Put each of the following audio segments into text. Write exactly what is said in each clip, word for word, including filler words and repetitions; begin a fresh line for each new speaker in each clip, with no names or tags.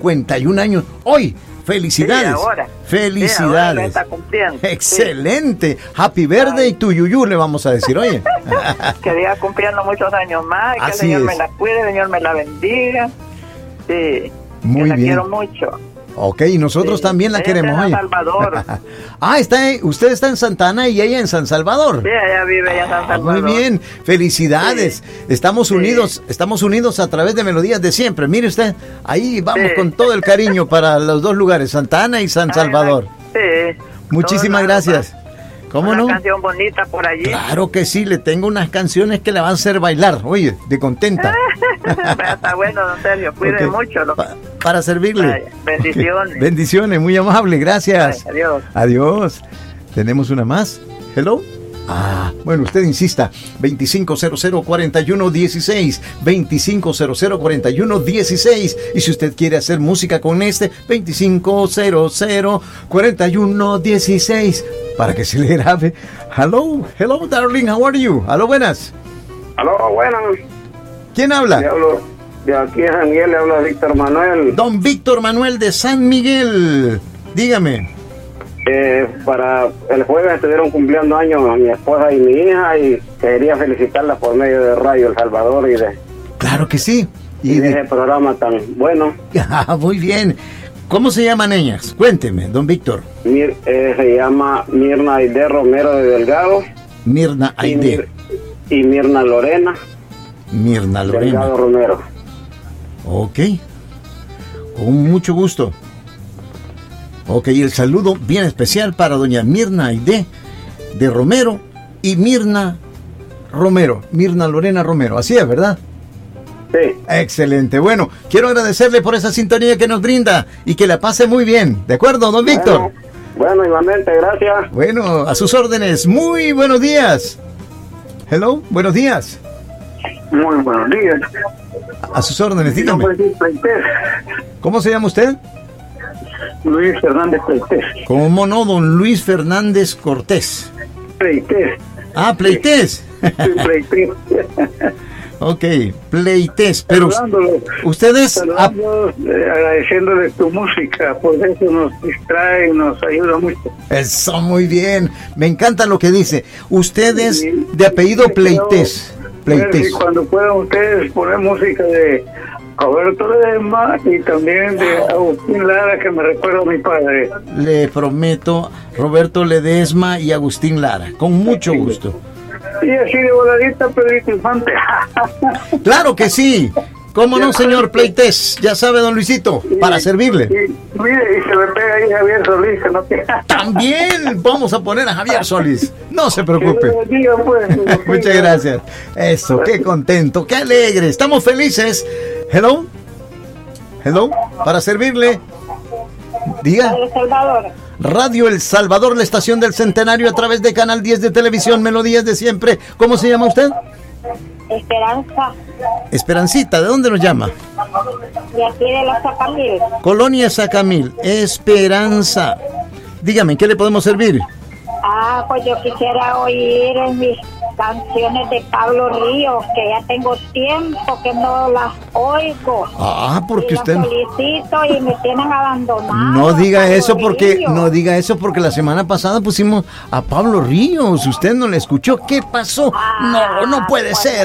cincuenta y un años. Hoy, felicidades.
Sí, ahora.
Felicidades.
Sí, ahora lo está cumpliendo.
Excelente. Sí. Happy birthday to Yuyu, le vamos a decir, oye.
Que siga cumpliendo muchos años más, y que
Así
el Señor
es.
me la cuide, el Señor me la bendiga. Sí,
muy
que la
bien.
quiero mucho.
Ok, y nosotros sí. también la
ella
queremos,
está en
oye.
San Salvador.
Ah, está, usted está en Santa Ana y ella en San Salvador.
Sí, ella vive allá en San Salvador.
Ah, muy bien, felicidades. Sí. Estamos
sí.
unidos, estamos unidos a través de Melodías de Siempre. Mire usted, ahí vamos
sí.
con todo el cariño para los dos lugares, Santa Ana y San Salvador.
Sí.
Muchísimas gracias. ¿Cómo
una
no?
Una canción bonita por allí.
Claro que sí, le tengo unas canciones que le van a hacer bailar, oye, de contenta.
Está bueno, don Sergio, cuide okay. mucho. ¿No?
Pa para servirle.
Ay, bendiciones.
Okay. Bendiciones, muy amable, gracias.
Ay, adiós.
Adiós. ¿Tenemos una más? Hello. Ah, bueno, usted insista. veinticinco cero cero cuarenta y uno dieciséis, veinticinco cero cero cuarenta y uno dieciséis. Y si usted quiere hacer música con este, veinticinco cero cero cuarenta y uno dieciséis, para que se le grabe. Hello, hello, darling, how are you? Aló, buenas.
Aló, buenas.
¿Quién habla?
Le hablo, de aquí en San Miguel le habla Víctor Manuel.
Don Víctor Manuel de San Miguel. Dígame.
Eh, para el jueves estuvieron cumpliendo años mi esposa y mi hija y quería felicitarla por medio de Radio El Salvador y de...
Claro que sí.
Y, y de, de ese programa tan bueno.
Ah, muy bien. ¿Cómo se llaman ellas? Cuénteme, don Víctor.
Mir, eh, se llama Mirna Aide Romero de Delgado.
Mirna Aide.
Y, y Mirna Lorena.
Mirna Lorena.
Delgado Romero.
Ok. Con mucho gusto. Ok, el saludo bien especial para doña Mirna Aide de Romero y Mirna Romero, Mirna Lorena Romero, así es, ¿verdad?
Sí.
Excelente, bueno, quiero agradecerle por esa sintonía que nos brinda y que la pase muy bien, ¿de acuerdo, don Víctor?
Bueno, bueno, igualmente, gracias.
Bueno, a sus órdenes, muy buenos días. Hello, buenos días.
Muy buenos días.
A, a sus órdenes, dígame. ¿Cómo se llama usted?
Luis Fernández Pleites.
¿Cómo no, don Luis Fernández Cortés?
Pleites.
Ah, Pleites.
Sí, Pleites.
Ok, Pleites. Pero ustedes...
Saludando, eh, agradeciéndole tu música, por eso nos distrae, nos ayuda mucho.
Eso, muy bien. Me encanta lo que dice. Ustedes sí, de apellido Pleites.
Pleites. Y cuando puedan ustedes poner música de Roberto Ledesma y también de Agustín Lara, que me recuerda a mi padre.
Le prometo, Roberto Ledesma y Agustín Lara, con mucho gusto.
Y así de voladita, Pedrito Infante.
Claro que sí. ¿Cómo no, señor Pleites? Ya sabe, don Luisito,
y,
para servirle.
Y, mire, y se me pega ahí Javier Solís, que no te...
También vamos a poner a Javier Solís. No se preocupe.
Que diga, pues,
muchas gracias. Eso, qué contento, qué alegre. Estamos felices. Hello. Hello. Para servirle. Diga.
El Salvador.
Radio El Salvador, la estación del Centenario, a través de Canal diez de Televisión, Melodías de Siempre. ¿Cómo se llama usted?
Esperanza.
Esperancita, ¿de dónde nos llama?
De aquí de la Zacamil.
Colonia Zacamil. Esperanza. Dígame, ¿qué le podemos servir?
Ah, pues yo quisiera oír mis canciones de Pablo Ríos, que ya tengo tiempo que no las oigo.
Ah, porque
y
usted...
las solicito y me tienen abandonado.
No diga
Pablo
eso porque...
Ríos.
No diga eso porque la semana pasada pusimos a Pablo Ríos. Usted no le escuchó. ¿Qué pasó?
Ah,
no, no puede
pues.
ser.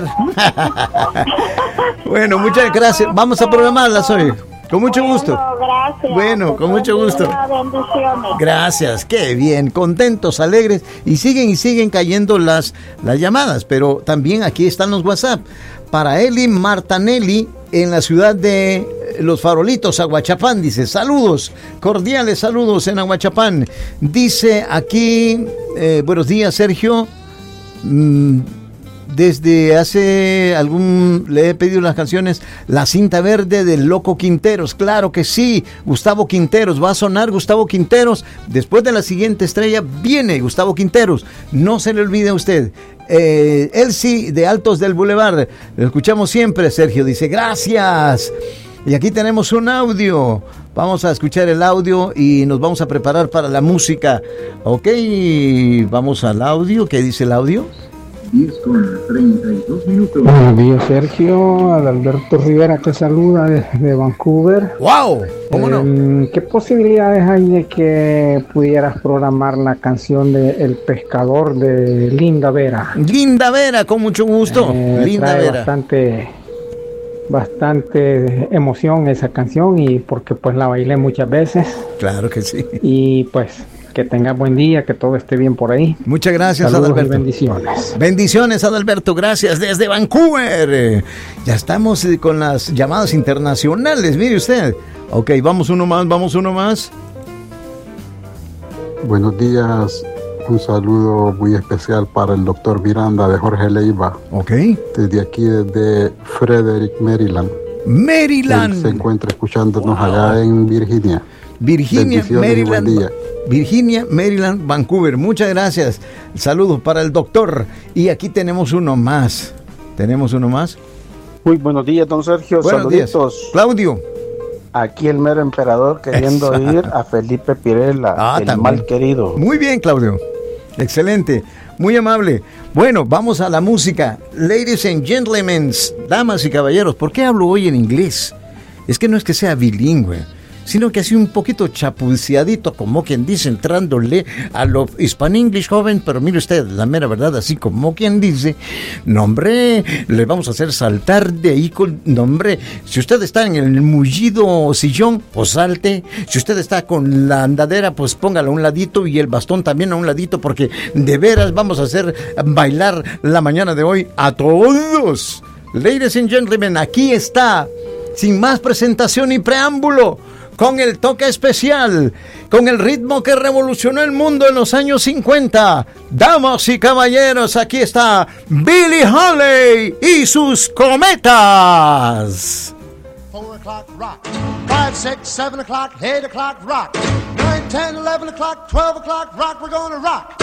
Bueno, muchas gracias. Vamos a programarlas hoy. Con mucho gusto.
Bueno, gracias.
Bueno, con mucho gusto.
Bendiciones.
Gracias, qué bien, contentos, alegres, y siguen y siguen cayendo las, las llamadas, pero también aquí están los WhatsApp. Para Eli Martanelli, en la ciudad de Los Farolitos, Aguachapán, dice, saludos, cordiales saludos en Aguachapán. Dice aquí, eh, buenos días, Sergio. Mm, Desde hace algún... le he pedido las canciones La Cinta Verde del Loco Quinteros. Claro que sí, Gustavo Quinteros. Va a sonar Gustavo Quinteros. Después de la siguiente estrella viene Gustavo Quinteros. No se le olvide a usted. Eh, Elsie de Altos del Boulevard. Lo escuchamos siempre, Sergio. Dice, gracias. Y aquí tenemos un audio. Vamos a escuchar el audio y nos vamos a preparar para la música. Ok, vamos al audio. ¿Qué dice el audio?
diez con treinta y dos minutos.
Buenos días, Sergio. Adalberto Rivera te saluda desde Vancouver.
¡Wow! ¿Cómo no?
Eh, ¿Qué posibilidades hay de que pudieras programar la canción de El Pescador de Linda Vera?
Linda Vera, con mucho gusto.
Eh,
Linda
trae
Vera.
Bastante, bastante emoción esa canción y porque pues la bailé muchas veces.
Claro que sí.
Y pues que tengas buen día, que todo esté bien por ahí.
Muchas gracias,
Saludos
Adalberto.
y bendiciones.
Bendiciones, Adalberto. Gracias desde Vancouver. Eh, Ya estamos eh, con las llamadas internacionales. Mire usted. Ok, vamos uno más, vamos uno más.
Buenos días. Un saludo muy especial para el doctor Miranda de Jorge Leiva.
Ok.
Desde aquí, desde Frederick, Maryland.
Maryland.
Él se encuentra escuchándonos wow. allá en Virginia.
Virginia,
Bendiciones
Maryland. Virginia, Maryland, Vancouver. Muchas gracias. Saludos para el doctor. Y aquí tenemos uno más. ¿Tenemos uno más?
Muy buenos días, don Sergio.
Buenos
Saluditos.
días. Claudio.
Aquí el mero emperador queriendo Esa. ir a Felipe Pirela, ah, el también. mal querido.
Muy bien, Claudio. Excelente. Muy amable. Bueno, vamos a la música. Ladies and gentlemen, damas y caballeros, ¿por qué hablo hoy en inglés? Es que no es que sea bilingüe, sino que así un poquito chapuceadito, como quien dice, entrándole a lo hispan-english joven, pero mire usted, la mera verdad, así como quien dice, no hombre, le vamos a hacer saltar de ahí con, no hombre, si usted está en el mullido sillón, pues salte, si usted está con la andadera, pues póngala a un ladito y el bastón también a un ladito, porque de veras vamos a hacer bailar la mañana de hoy a todos. Ladies and gentlemen, aquí está, sin más presentación y preámbulo, con el toque especial, con el ritmo que revolucionó el mundo en los años cincuenta. Damas y caballeros, aquí está Billie Holiday y sus cometas.
four o'clock rock, five, six, seven o'clock, eight o'clock rock, nine, ten, eleven o'clock, twelve o'clock rock, we're gonna rock.